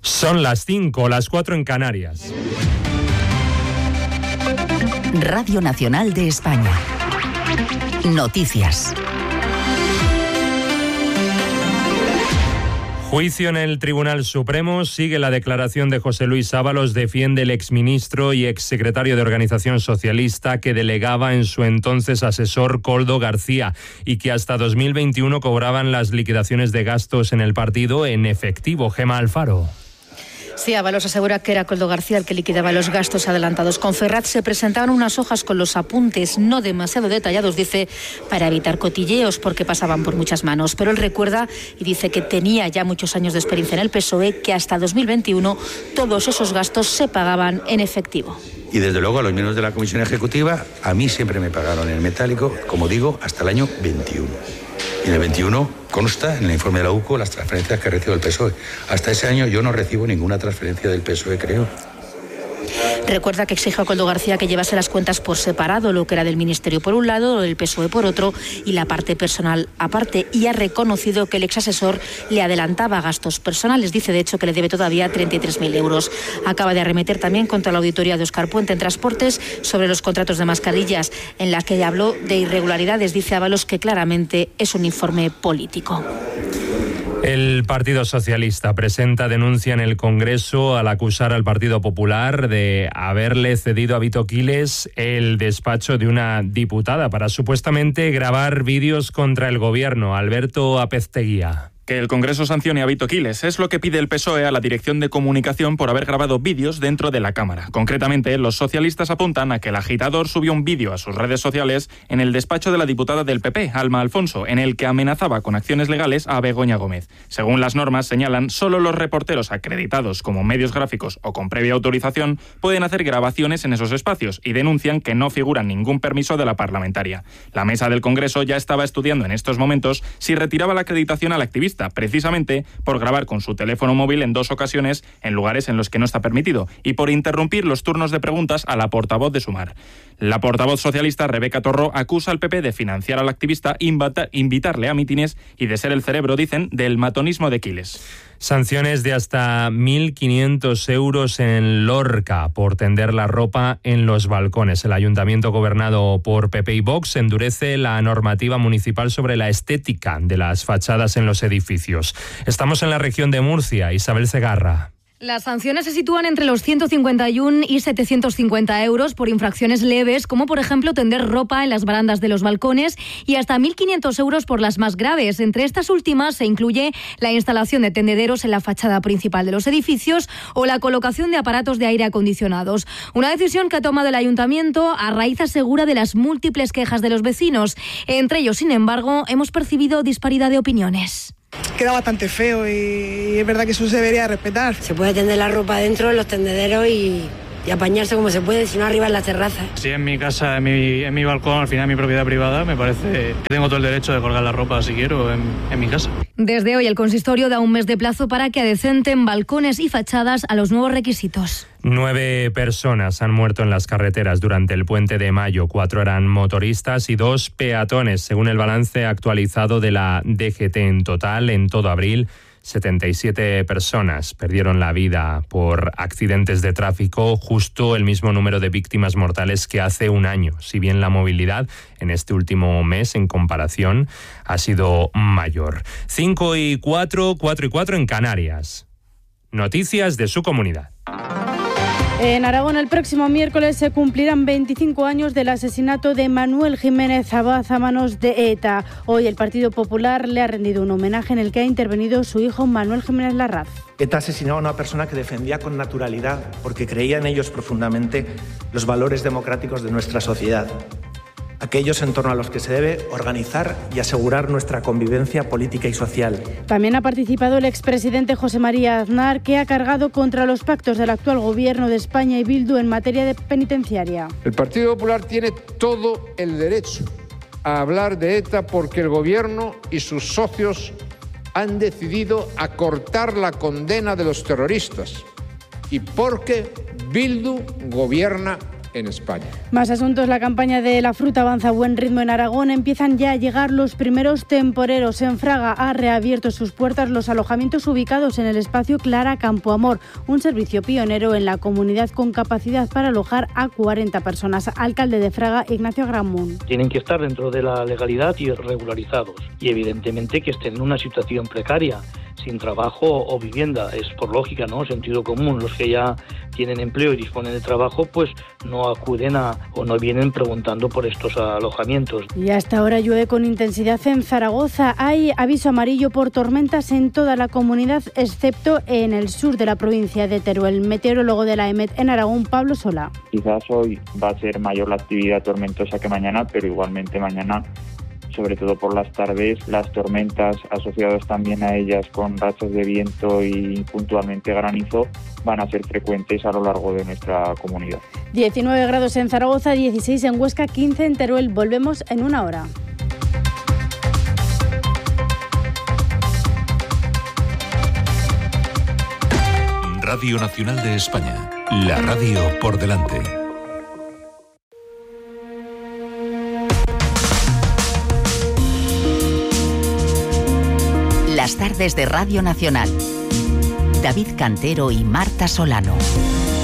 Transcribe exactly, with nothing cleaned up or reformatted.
Son las cinco, las cuatro en Canarias. Radio Nacional de España. Noticias. Juicio en el Tribunal Supremo. Sigue la declaración de José Luis Ábalos. Defiende el exministro y exsecretario de Organización Socialista que delegaba en su entonces asesor Koldo García y que hasta dos mil veintiuno cobraban las liquidaciones de gastos en el partido en efectivo. Gema Alfaro. Sí, Ábalos asegura que era Koldo García el que liquidaba los gastos adelantados. Con Ferraz se presentaban unas hojas con los apuntes no demasiado detallados, dice, para evitar cotilleos porque pasaban por muchas manos. Pero él recuerda y dice que tenía ya muchos años de experiencia en el P S O E, que hasta dos mil veintiuno todos esos gastos se pagaban en efectivo. Y desde luego a los miembros de la Comisión Ejecutiva, a mí siempre me pagaron en metálico, como digo, hasta el año veintiuno. Y en el veintiuno consta en el informe de la U C O las transferencias que recibe el P S O E. Hasta ese año yo no recibo ninguna transferencia del P S O E, creo. Recuerda que exige a Koldo García que llevase las cuentas por separado, lo que era del Ministerio por un lado, lo del P S O E por otro y la parte personal aparte. Y ha reconocido que el exasesor le adelantaba gastos personales. Dice, de hecho, que le debe todavía treinta y tres mil euros. Acaba de arremeter también contra la auditoría de Óscar Puente en Transportes sobre los contratos de mascarillas, en la que habló de irregularidades. Dice Ábalos que claramente es un informe político. El Partido Socialista presenta denuncia en el Congreso al acusar al Partido Popular de haberle cedido a Vito Quiles el despacho de una diputada para supuestamente grabar vídeos contra el gobierno. Alberto Apezteguía. Que el Congreso sancione a Vito Quiles es lo que pide el P S O E a la Dirección de Comunicación por haber grabado vídeos dentro de la Cámara. Concretamente, los socialistas apuntan a que el agitador subió un vídeo a sus redes sociales en el despacho de la diputada del P P, Alma Alfonso, en el que amenazaba con acciones legales a Begoña Gómez. Según las normas, señalan, solo los reporteros acreditados como medios gráficos o con previa autorización pueden hacer grabaciones en esos espacios y denuncian que no figura ningún permiso de la parlamentaria. La mesa del Congreso ya estaba estudiando en estos momentos si retiraba la acreditación al activista, precisamente por grabar con su teléfono móvil en dos ocasiones en lugares en los que no está permitido y por interrumpir los turnos de preguntas a la portavoz de Sumar. La portavoz socialista Rebeca Torró acusa al P P de financiar al activista, invita- invitarle a mítines y de ser el cerebro, dicen, del matonismo de Quiles. Sanciones de hasta mil quinientos euros en Lorca por tender la ropa en los balcones. El ayuntamiento gobernado por P P y Vox endurece la normativa municipal sobre la estética de las fachadas en los edificios. Estamos en la región de Murcia. Isabel Segarra. Las sanciones se sitúan entre los ciento cincuenta y uno y setecientos cincuenta euros por infracciones leves, como por ejemplo tender ropa en las barandas de los balcones, y hasta mil quinientos euros por las más graves. Entre estas últimas se incluye la instalación de tendederos en la fachada principal de los edificios o la colocación de aparatos de aire acondicionados. Una decisión que ha tomado el ayuntamiento a raíz, asegura, de las múltiples quejas de los vecinos. Entre ellos, sin embargo, hemos percibido disparidad de opiniones. Queda bastante feo y es verdad que eso se debería respetar. Se puede tender la ropa dentro, en los tendederos y, y apañarse como se puede, si no arriba en la terraza. Si en mi casa, en mi, en mi balcón, al final en mi propiedad privada, me parece que tengo todo el derecho de colgar la ropa si quiero en, en mi casa. Desde hoy el consistorio da un mes de plazo para que adecenten balcones y fachadas a los nuevos requisitos. Nueve personas han muerto en las carreteras durante el puente de mayo. Cuatro eran motoristas y dos peatones, según el balance actualizado de la D G T. En total, en todo abril, setenta y siete personas perdieron la vida por accidentes de tráfico, justo el mismo número de víctimas mortales que hace un año. Si bien la movilidad en este último mes, en comparación, ha sido mayor. Cinco y cuatro, cuatro y cuatro en Canarias. Noticias de su comunidad. En Aragón, el próximo miércoles se cumplirán veinticinco años del asesinato de Manuel Jiménez Abad a manos de ETA. Hoy el Partido Popular le ha rendido un homenaje en el que ha intervenido su hijo Manuel Jiménez Larraz. ETA asesinaba a una persona que defendía con naturalidad, porque creía en ellos profundamente, los valores democráticos de nuestra sociedad. Aquellos en torno a los que se debe organizar y asegurar nuestra convivencia política y social. También ha participado el expresidente José María Aznar, que ha cargado contra los pactos del actual gobierno de España y Bildu en materia de penitenciaria. El Partido Popular tiene todo el derecho a hablar de ETA porque el gobierno y sus socios han decidido acortar la condena de los terroristas y porque Bildu gobierna en España. Más asuntos. La campaña de la fruta avanza a buen ritmo en Aragón. Empiezan ya a llegar los primeros temporeros. En Fraga ha reabierto sus puertas los alojamientos ubicados en el espacio Clara Campoamor, un servicio pionero en la comunidad con capacidad para alojar a cuarenta personas. Alcalde de Fraga, Ignacio Gramunt. Tienen que estar dentro de la legalidad y regularizados y evidentemente que estén en una situación precaria, sin trabajo o vivienda. Es por lógica, ¿no? Sentido común. Los que ya tienen empleo y disponen de trabajo, pues no acuden a o no vienen preguntando por estos alojamientos. Y hasta ahora llueve con intensidad en Zaragoza. Hay aviso amarillo por tormentas en toda la comunidad, excepto en el sur de la provincia de Teruel. El meteorólogo de la EMET en Aragón, Pablo Sola. Quizás hoy va a ser mayor la actividad tormentosa que mañana, pero igualmente mañana, sobre todo por las tardes, las tormentas asociadas también a ellas con rachas de viento y puntualmente granizo van a ser frecuentes a lo largo de nuestra comunidad. diecinueve grados en Zaragoza, dieciséis en Huesca, quince en Teruel. Volvemos en una hora. Radio Nacional de España, la radio por delante. Las tardes de Radio Nacional. David Cantero y Marta Solano.